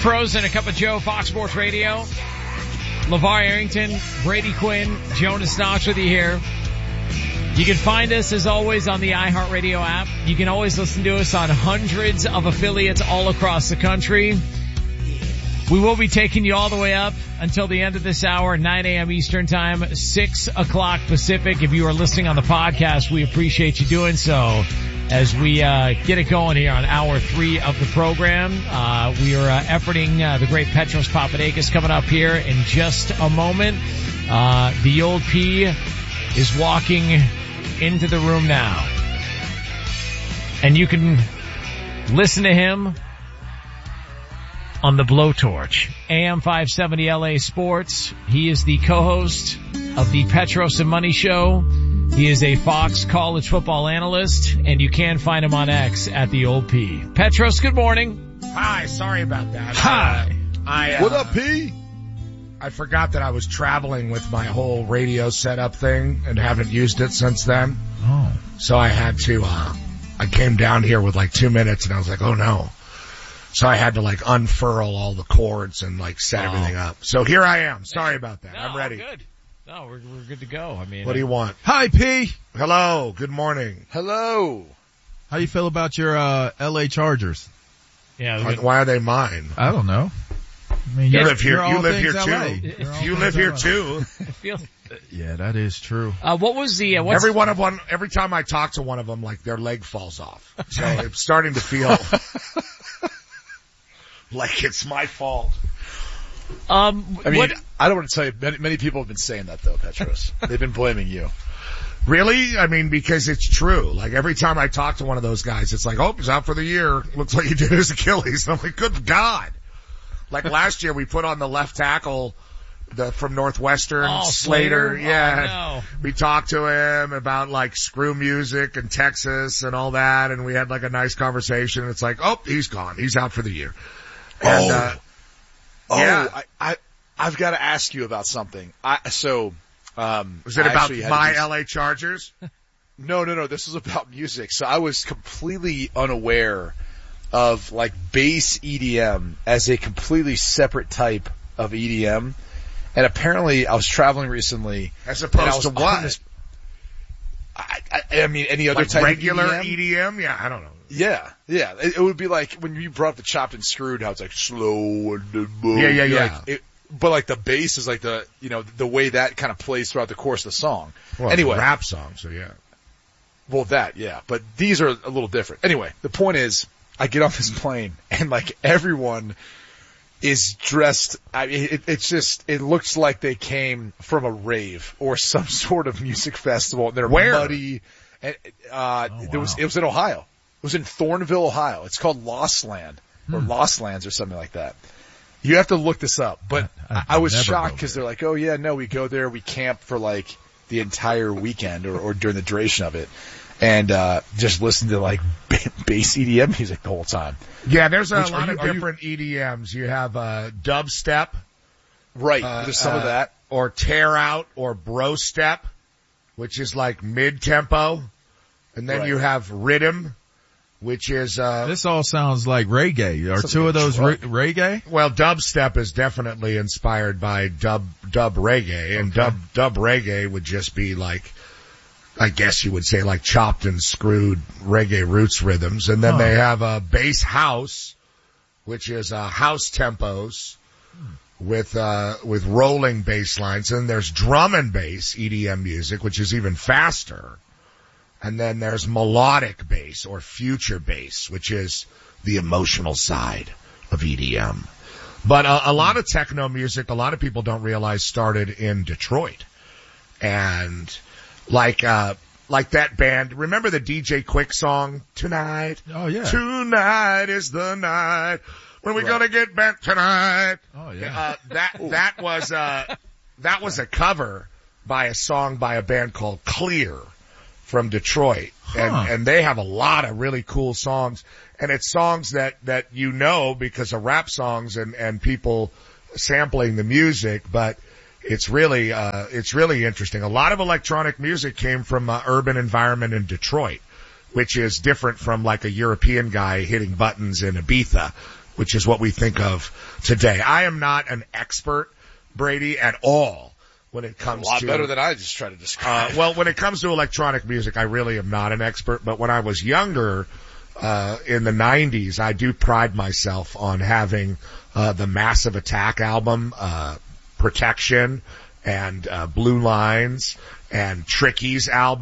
Pros and a Cup of Joe, Fox Sports Radio. LeVar Arrington, Brady Quinn, Jonas Knox with you here. You can find us, as always, on the iHeartRadio app. You can always listen to us on hundreds of affiliates all across the country. We will be taking you all the way up until the end of this hour, 9 a.m. Eastern Time, 6 o'clock Pacific. If you are listening on the podcast, we appreciate you doing so. As we get it going here on hour 3 of the program, we are efforting the great Petros Papadakis coming up here in just a moment. The old P is walking into the room now. And you can listen to him on the Blowtorch, AM 570 LA Sports. He is the co-host of the Petros and Money Show. He is a Fox college football analyst, and you can find him on X at the old P. Petros, good morning. Hi, sorry about that. Hi. What up, P? I forgot that I was traveling with my whole radio setup thing and haven't used it since then. Oh. So I had to, I came down here with like 2 minutes and I was like, oh no. So I had to like unfurl all the cords and like set everything up. So here I am. Sorry about that. No, I'm ready. Good. No, we're good to go. I mean, What do you want? Hi, P. Hello. Good morning. Hello. How you feel about your LA Chargers? Yeah. Why are they mine? I don't know. I mean, You live here. You live here LA. too. You live here too. Yeah, that is true. What was the, Every time I talk to one of them, like their leg falls off. So it's starting to feel like it's my fault. I mean, I don't want to tell you, many people have been saying that though, Petros. They've been blaming you. Really? I mean, because it's true. Like every time I talk to one of those guys, it's like, oh, he's out for the year. Looks like he did his Achilles. And I'm like, good God. Like last year we put on the left tackle, from Northwestern, Slater. Yeah. Oh, no. We talked to him about like screw music and Texas and all that. And we had like a nice conversation. It's like, oh, he's gone. He's out for the year. And, yeah. I've got to ask you about something. Was it about my LA Chargers? No. This was about music. So I was completely unaware of like bass EDM as a completely separate type of EDM. And apparently I was traveling recently. As opposed to what? I mean, any other like type regular of EDM? Yeah, I don't know. Yeah. It would be like when you brought up the Chopped and Screwed, how it's like slow and move. Yeah. But like the bass is like the way that kind of plays throughout the course of the song. Well, anyway. It's a rap song, so yeah. Well, yeah. But these are a little different. Anyway, the point is, I get on this plane and like everyone is dressed. I mean, it looks like they came from a rave or some sort of music festival. And they're muddy. And, it was in Ohio. It was in Thornville, Ohio. It's called Lost Land or Lost Lands or something like that. You have to look this up, but I was shocked because they're like, oh yeah, no, we go there, we camp for like the entire weekend or during the duration of it. And, just listen to like bass EDM music the whole time. Yeah, there's a lot of different EDMs. You have, dubstep. Right. There's some of that. Or tear out or bro step, which is like mid-tempo. And then you have rhythm, which is, this all sounds like reggae. Are two of those reggae? Well, dubstep is definitely inspired by dub reggae. And dub reggae would just be like, I guess you would say like chopped and screwed reggae roots rhythms. And then they have a bass house, which is, house tempos with rolling bass lines. And there's drum and bass EDM music, which is even faster. And then there's melodic bass or future bass, which is the emotional side of EDM. But a lot of techno music, a lot of people don't realize started in Detroit. And like that band, remember the DJ Quick song, Tonight? Oh yeah. Tonight is the night when we're gonna get bent tonight. Oh yeah. That was a cover by a song by a band called Clear from Detroit. And they have a lot of really cool songs. And it's songs that you know because of rap songs and people sampling the music, but it's really interesting. A lot of electronic music came from urban environment in Detroit, which is different from like a European guy hitting buttons in Ibiza. which is what we think of today. I am not an expert, Brady, at all when it comes to... A lot better than I just try to describe. Well, when it comes to electronic music, I really am not an expert, but when I was younger, in the 90s, I do pride myself on having the Massive Attack album, Protection, and Blue Lines, and Tricky's album.